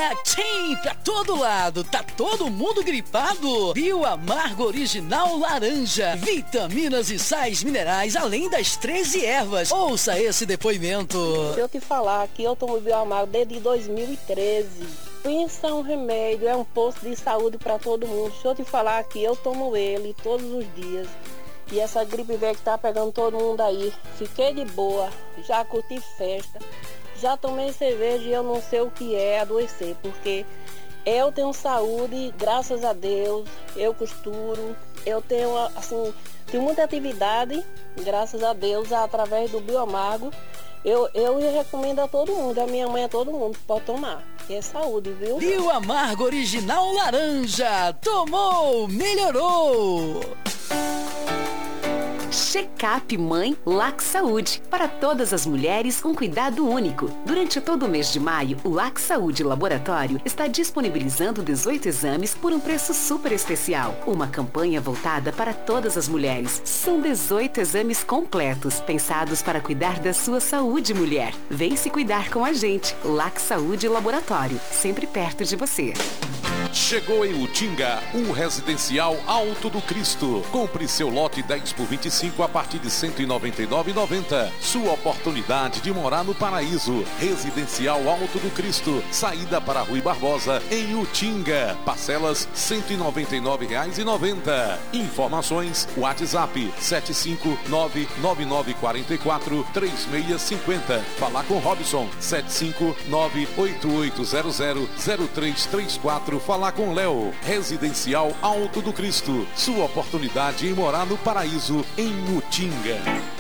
Tchim, pra todo lado, tá todo mundo gripado? Bioamargo Original Laranja, vitaminas e sais minerais, além das 13 ervas. Ouça esse depoimento. Se eu te falar que eu tomo Bioamargo desde 2013, pensa um remédio, é um posto de saúde para todo mundo. Se eu te falar que eu tomo ele todos os dias, e essa gripe velha que tá pegando todo mundo aí, fiquei de boa, já curti festa, já tomei cerveja e eu não sei o que é adoecer, porque eu tenho saúde, graças a Deus, eu costuro, eu tenho, assim, tenho muita atividade, graças a Deus, através do Bioamargo. Eu recomendo a todo mundo, a minha mãe, a todo mundo, pode tomar, que é saúde, viu? Bioamargo Original Laranja, tomou, melhorou! Check-up Mãe LAC Saúde. Para todas as mulheres, um cuidado único. Durante todo o mês de maio, o LAC Saúde Laboratório está disponibilizando 18 exames por um preço super especial. Uma campanha voltada para todas as mulheres. São 18 exames completos, pensados para cuidar da sua saúde, mulher. Vem se cuidar com a gente. LAC Saúde Laboratório, sempre perto de você. Chegou em Utinga, o Residencial Alto do Cristo. Compre seu lote 10 por 25 a partir de R$ 199,90. Sua oportunidade de morar no paraíso. Residencial Alto do Cristo. Saída para Rui Barbosa, em Utinga. Parcelas R$ 199,90. Informações, WhatsApp 759-9944-3650. Falar com Robson 759-8800-0334. Falar com Léo. Residencial Alto do Cristo. Sua oportunidade em morar no paraíso em Utinga.